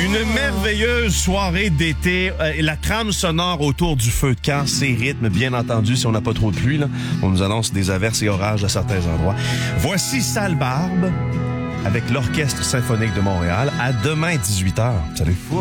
Une merveilleuse soirée d'été. La trame sonore autour du feu de camp, ses rythmes, bien entendu, si on n'a pas trop de pluie, là, on nous annonce des averses et orages à certains endroits. Voici Sale Barbe avec l'Orchestre symphonique de Montréal. À demain, 18h. Salut.